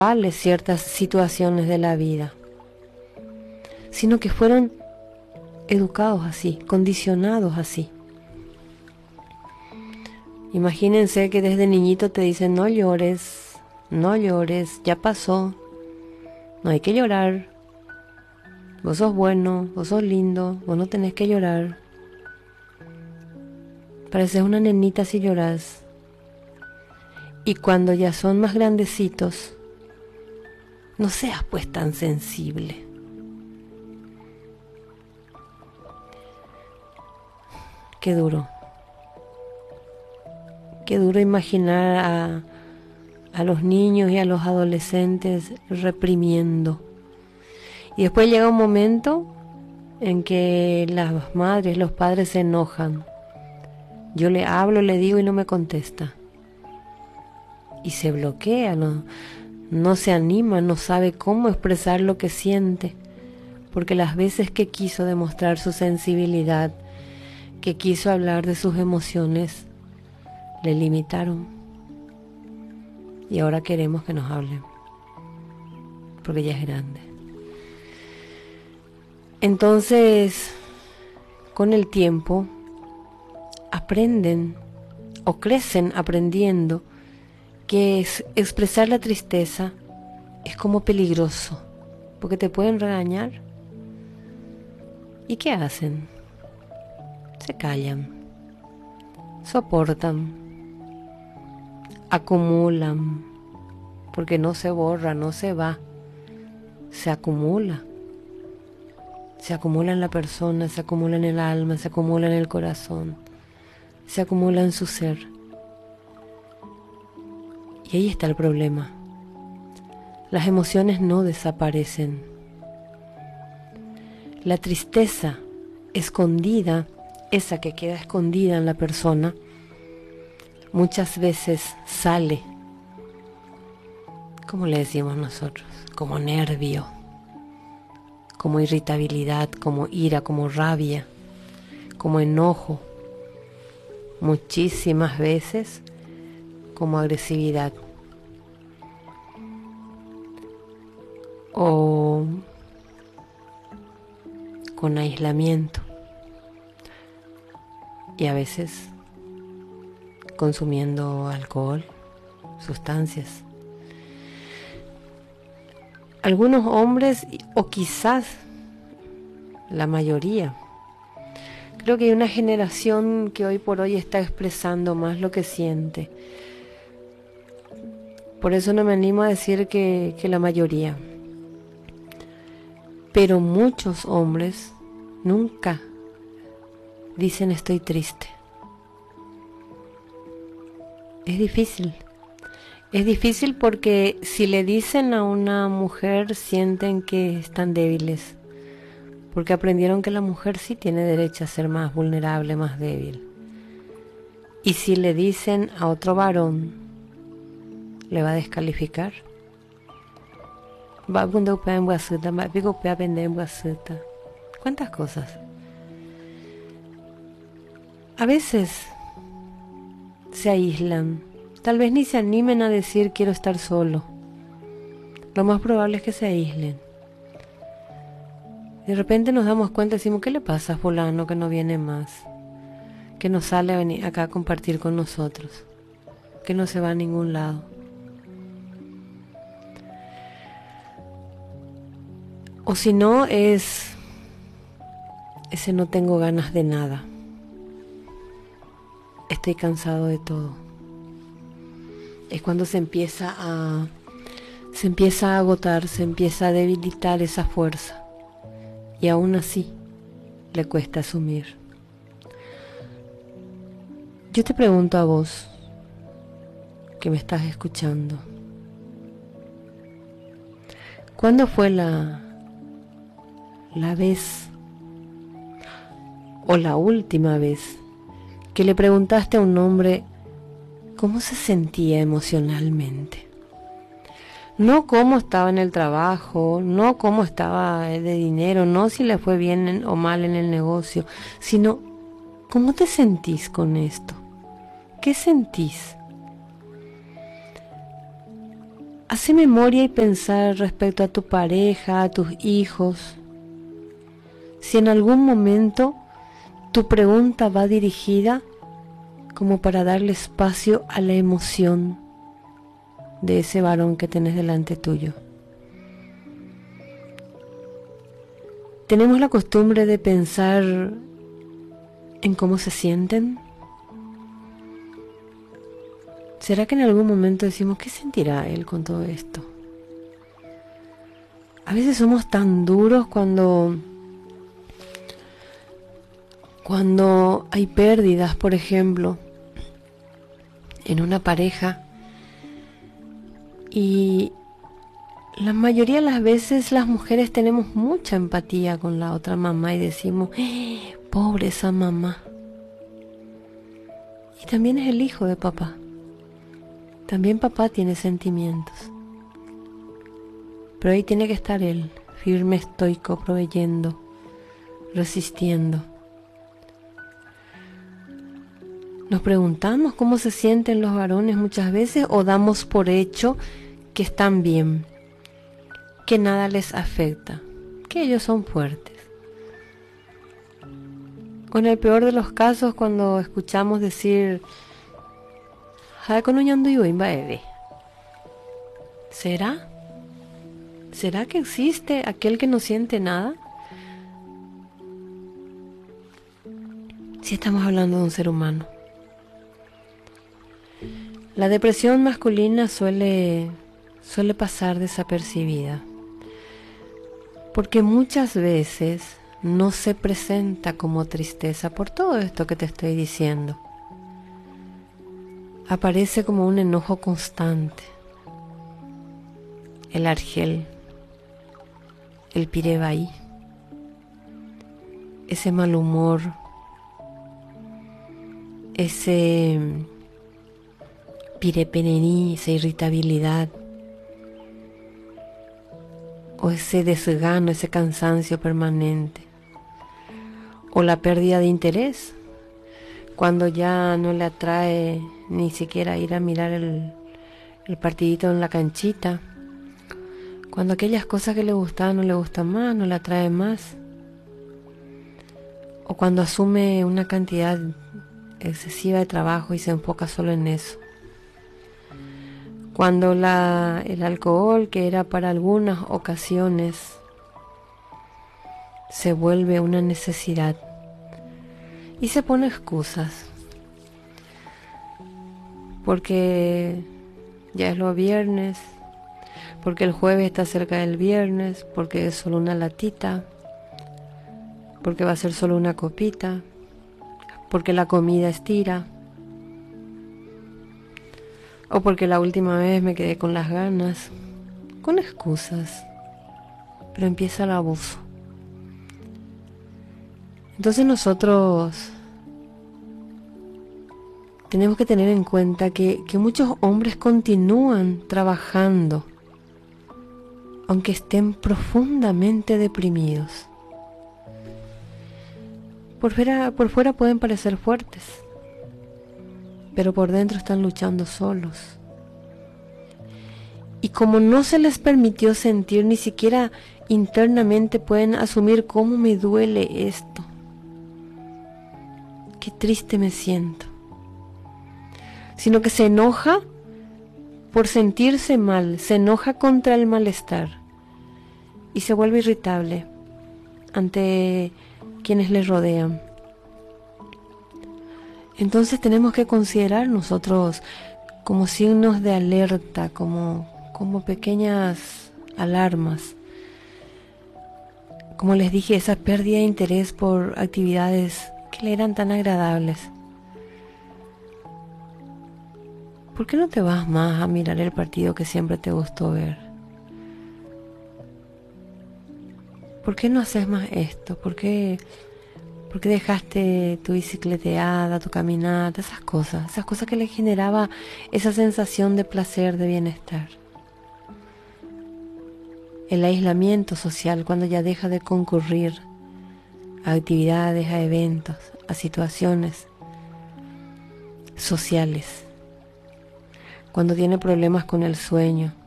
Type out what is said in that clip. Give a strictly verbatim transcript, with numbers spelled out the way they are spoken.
ciertas situaciones de la vida, sino que fueron educados así, condicionados así. Imagínense que desde niñito te dicen no llores, no llores, ya pasó, no hay que llorar, vos sos bueno, vos sos lindo, vos no tenés que llorar. Pareces una nenita si lloras. Y cuando ya son más grandecitos, no seas pues tan sensible. Qué duro. Qué duro imaginar a, a los niños y a los adolescentes reprimiendo. Y después llega un momento en que las madres, los padres se enojan. Yo le hablo, le digo y no me contesta. Y se bloquea, no, no se anima, no sabe cómo expresar lo que siente. Porque las veces que quiso demostrar su sensibilidad, que quiso hablar de sus emociones, le limitaron. Y ahora queremos que nos hablen, porque ya es grande. Entonces, con el tiempo, aprenden o crecen aprendiendo que es expresar la tristeza es como peligroso, porque te pueden regañar. ¿Y qué hacen? Se callan, soportan, acumulan, porque no se borra, no se va, se acumula. Se acumula en la persona, se acumula en el alma, se acumula en el corazón, se acumula en su ser. Y ahí está el problema. Las emociones no desaparecen. La tristeza escondida, esa que queda escondida en la persona, muchas veces sale, como le decimos nosotros, como nervio, como irritabilidad, como ira, como rabia, como enojo, muchísimas veces como agresividad o con aislamiento, y a veces consumiendo alcohol, sustancias. Algunos hombres, o quizás la mayoría, creo que hay una generación que hoy por hoy está expresando más lo que siente. Por eso no me animo a decir que, que la mayoría. Pero muchos hombres nunca dicen estoy triste. Es difícil. Es difícil porque si le dicen a una mujer sienten que están débiles. Porque aprendieron que la mujer sí tiene derecho a ser más vulnerable, más débil. Y si le dicen a otro varón, le va a descalificar. ¿Cuántas cosas? A veces se aíslan. Tal vez ni se animen a decir quiero estar solo. Lo más probable es que se aíslen. De repente nos damos cuenta y decimos, ¿qué le pasa a fulano que no viene más? Que no sale a venir acá a compartir con nosotros. Que no se va a ningún lado. O si no, es ese no tengo ganas de nada. Estoy cansado de todo. Es cuando se empieza a se empieza a agotar, se empieza a debilitar esa fuerza. Y aún así le cuesta asumir. Yo te pregunto a vos, que me estás escuchando, ¿cuándo fue la la vez o la última vez que le preguntaste a un hombre cómo se sentía emocionalmente? No cómo estaba en el trabajo, no cómo estaba de dinero, no si le fue bien o mal en el negocio, sino cómo te sentís con esto. ¿Qué sentís? Hace memoria y pensar respecto a tu pareja, a tus hijos. Si en algún momento tu pregunta va dirigida como para darle espacio a la emoción de ese varón que tenés delante tuyo. Tenemos la costumbre de pensar en cómo se sienten. ¿Será que en algún momento decimos, qué sentirá él con todo esto? A veces somos tan duros cuando, cuando hay pérdidas, por ejemplo, en una pareja. Y la mayoría de las veces las mujeres tenemos mucha empatía con la otra mamá y decimos, ¡eh, pobre esa mamá! Y también es el hijo de papá. También papá tiene sentimientos. Pero ahí tiene que estar él, firme, estoico, proveyendo, resistiendo. Nos preguntamos cómo se sienten los varones muchas veces o damos por hecho que están bien, que nada les afecta, que ellos son fuertes. O en el peor de los casos, cuando escuchamos decir, ¿será? ¿Será que existe aquel que no siente nada? Si estamos hablando de un ser humano. La depresión masculina suele, suele pasar desapercibida, porque muchas veces no se presenta como tristeza por todo esto que te estoy diciendo. Aparece como un enojo constante, el argel, el pirebaí, ese mal humor, ese pirepenení, esa irritabilidad, o ese desgano, ese cansancio permanente, o la pérdida de interés, cuando ya no le atrae ni siquiera ir a mirar el, el partidito en la canchita, cuando aquellas cosas que le gustaban no le gustan más, no le atraen más, o cuando asume una cantidad excesiva de trabajo y se enfoca solo en eso. Cuando la, el alcohol, que era para algunas ocasiones, se vuelve una necesidad y se pone excusas, porque ya es lo viernes, porque el jueves está cerca del viernes, porque es solo una latita, porque va a ser solo una copita, porque la comida estira, o porque la última vez me quedé con las ganas, con excusas, pero empieza el abuso. Entonces nosotros tenemos que tener en cuenta que, que muchos hombres continúan trabajando, aunque estén profundamente deprimidos. Por fuera, por fuera pueden parecer fuertes, pero por dentro están luchando solos. Y como no se les permitió sentir, ni siquiera internamente pueden asumir cómo me duele esto. Qué triste me siento. Sino que se enoja por sentirse mal, se enoja contra el malestar y se vuelve irritable ante quienes les rodean. Entonces tenemos que considerar nosotros como signos de alerta, como, como pequeñas alarmas. Como les dije, esa pérdida de interés por actividades que le eran tan agradables. ¿Por qué no te vas más a mirar el partido que siempre te gustó ver? ¿Por qué no haces más esto? ¿Por qué, por qué dejaste tu bicicleteada, tu caminata, esas cosas? Esas cosas que le generaba esa sensación de placer, de bienestar. El aislamiento social, cuando ya deja de concurrir a actividades, a eventos, a situaciones sociales. Cuando tiene problemas con el sueño,